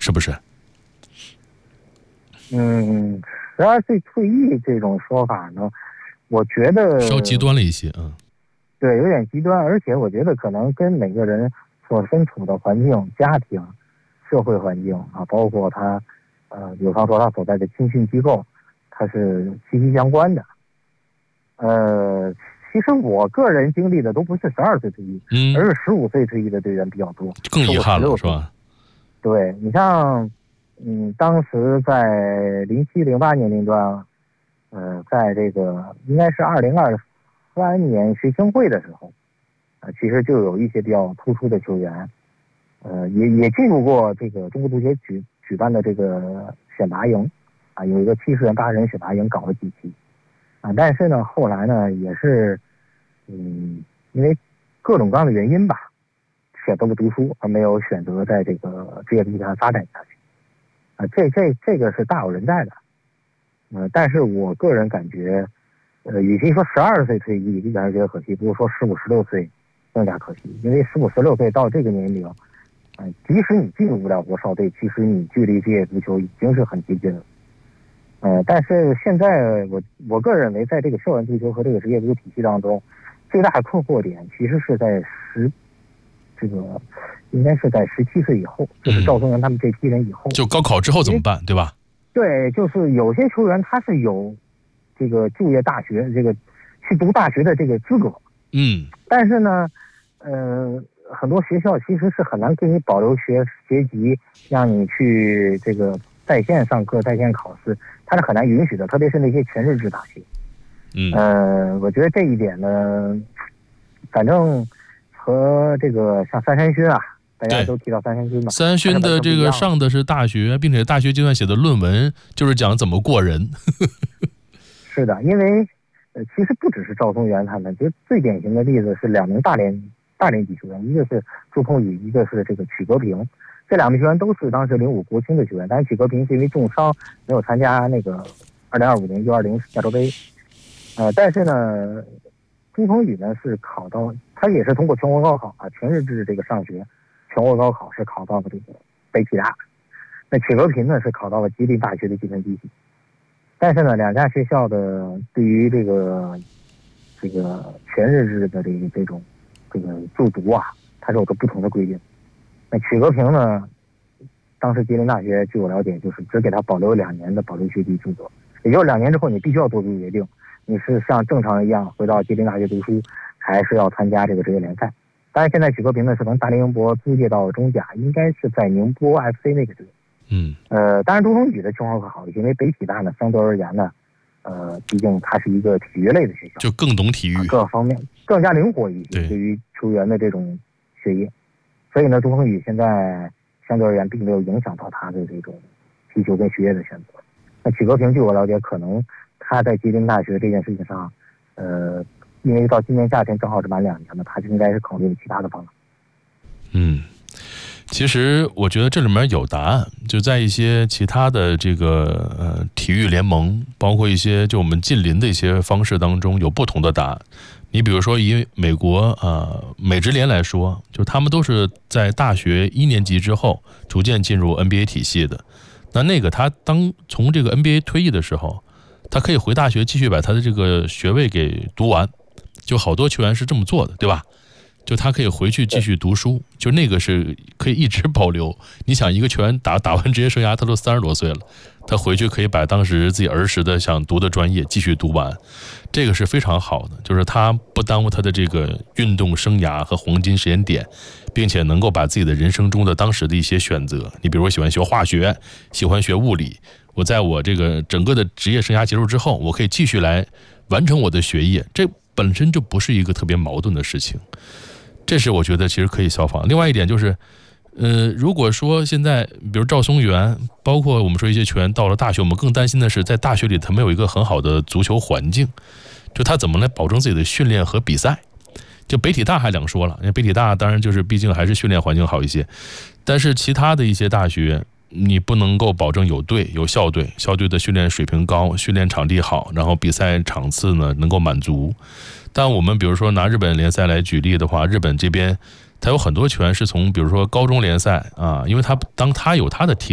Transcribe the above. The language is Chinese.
是不是 ？12岁退役这种说法呢，我觉得稍极端了一些对，有点极端，而且我觉得可能跟每个人所身处的环境、家庭、社会环境啊，包括他比方说他所在的青训机构，它是息息相关的。其实我个人经历的都不是12岁退役，而是15岁退役的队员比较多， 更遗憾了，是吧？ 对，你像当时在07、08年龄段，在这个应该是2023年学青会的时候，其实就有一些比较突出的球员，也进入过这个中国足协举办的这个选拔营，有一个70人、80人选拔营搞了几期，但是呢，后来呢也是，因为各种各样的原因吧，选择了读书，而没有选择在这个职业比赛上发展下去，这个是大有人在的，但是我个人感觉，与其说12岁退役让人觉得可惜，不如说15、16岁更加可惜，因为15、16岁到这个年龄，即使你进入不了国少队，其实你距离职业足球已经是很接近了。但是现在我个人认为，在这个校园足球和这个职业足球体系当中，最大的困惑点其实是在应该是在17岁以后，就是赵宗元他们这批人以后， 就高考之后怎么办，对吧？ 对，就是有些球员他是有这个就业大学这个去读大学的这个资格，但是呢，很多学校其实是很难给你保留学籍，让你去这个在线上课、在线考试，它是很难允许的，特别是那些全日制大学。我觉得这一点呢，反正和这个像三山勋啊，大家都提到三山勋嘛， 三山勋的这个上的是大学，并且大学阶段写的论文就是讲怎么过人。 是的，因为其实不只是赵宗元他们，就最典型的例子是2名大连级球员，一个是朱鹏宇，一个是这个曲格平。这2名球员都是当时05国青的球员，但是曲格平是因为重伤没有参加那个2025年U20亚洲杯。但是呢，朱鹏宇呢是考到，他也是通过全国高考全日制这个上学，全国高考是考到了这个北体大。那曲格平呢是考到了吉林大学的计算机系。但是呢，两家学校的对于这个全日制的这种就读它是有个不同的规定。那曲格平呢，当时吉林大学据我了解，就是只给他保留2年的保留学籍资格，也就是2年之后你必须要做出决定，你是像正常一样回到吉林大学读书，还是要参加这个职业联赛。当然现在曲格平呢是从大连宁波租借到中甲，应该是在宁波 FC 那个队。当然朱鹏宇的情况会好一些，因为北体大呢相对而言呢，毕竟它是一个体育类的学校， 就更懂体育， 各方面更加灵活一些，对于球员的这种学业。所以呢，朱鹏宇现在相对而言并没有影响到他的这种踢球跟学业的选择。那曲格平据我了解，可能他在吉林大学这件事情上，因为到今年夏天正好是满2年了，他就应该是考虑其他的方案。 其实我觉得这里面有答案，就在一些其他的这个体育联盟，包括一些就我们近邻的一些方式当中有不同的答案。你比如说以美国美职联来说，就他们都是在大学1年级之后逐渐进入 NBA 体系的。那个他从这个 NBA 退役的时候，他可以回大学继续把他的这个学位给读完，就好多球员是这么做的，对吧？就他可以回去继续读书，就那个是可以一直保留。你想一个球员打完职业生涯，他都30多岁了，他回去可以把当时自己儿时的想读的专业继续读完，这个是非常好的，就是他不耽误他的这个运动生涯和黄金时间点，并且能够把自己的人生中的当时的一些选择，你比如我喜欢学化学，喜欢学物理，我在我这个整个的职业生涯结束之后，我可以继续来完成我的学业，这本身就不是一个特别矛盾的事情。这是我觉得其实可以效仿。另外一点就是，如果说现在比如赵松元，包括我们说一些球员到了大学，我们更担心的是在大学里他没有一个很好的足球环境，就他怎么来保证自己的训练和比赛。就北体大还两说了，因为北体大当然就是毕竟还是训练环境好一些，但是其他的一些大学你不能够保证有校队的训练水平高，训练场地好，然后比赛场次呢能够满足。但我们比如说拿日本联赛来举例的话，日本这边他有很多球员是从比如说高中联赛因为他有他的